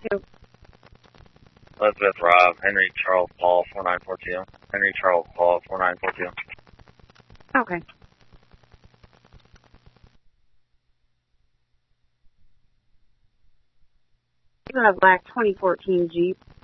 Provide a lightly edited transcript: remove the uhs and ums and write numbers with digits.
Yep. Elizabeth Rob, Henry Charles Paul, 4942. Henry Charles Paul, 4942. Okay. You have a black 2014 Jeep.